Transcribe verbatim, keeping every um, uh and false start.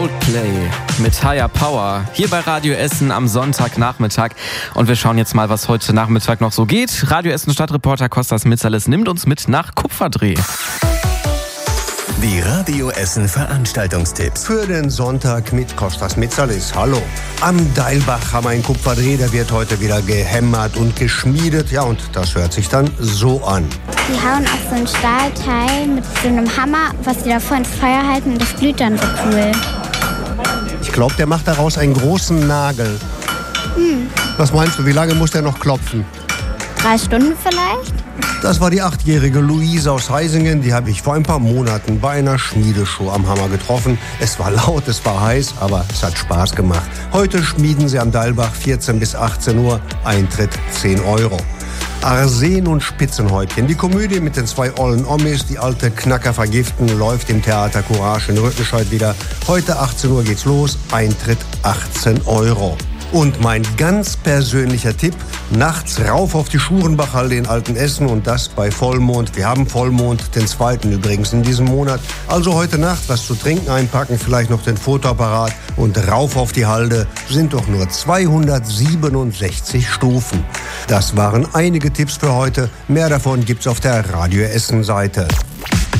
Coldplay mit Higher Power hier bei Radio Essen am Sonntagnachmittag. Und wir schauen jetzt mal, was heute Nachmittag noch so geht. Radio Essen Stadtreporter Kostas Mitsalis nimmt uns mit nach Kupferdreh. Die Radio Essen Veranstaltungstipps für den Sonntag mit Kostas Mitsalis. Hallo. Am Deilbach haben wir einen Kupferdreh, der wird heute wieder gehämmert und geschmiedet. Ja, und das hört sich dann so an. Die hauen auf so ein Stahlteil mit so einem Hammer, was sie davor ins Feuer halten, und das glüht dann so cool. Ich glaube, der macht daraus einen großen Nagel. Hm. Was meinst du, wie lange muss der noch klopfen? Drei Stunden vielleicht? Das war die achtjährige Luise aus Heisingen. Die habe ich vor ein paar Monaten bei einer Schmiedeshow am Hammer getroffen. Es war laut, es war heiß, aber es hat Spaß gemacht. Heute schmieden sie am Deilbach vierzehn bis achtzehn Uhr. Eintritt zehn Euro. Arsen und Spitzenhäubchen. Die Komödie mit den zwei ollen Omis, die alte Knacker vergiften, läuft im Theater Courage in Rüttenscheid wieder. Heute achtzehn Uhr geht's los. Eintritt achtzehn Euro. Und mein ganz persönlicher Tipp, nachts rauf auf die Schurenbachhalde in Altenessen und das bei Vollmond. Wir haben Vollmond, den zweiten übrigens in diesem Monat. Also heute Nacht was zu trinken einpacken, vielleicht noch den Fotoapparat und rauf auf die Halde. Sind doch nur zweihundertsiebenundsechzig Stufen. Das waren einige Tipps für heute. Mehr davon gibt's auf der Radio Essen Seite.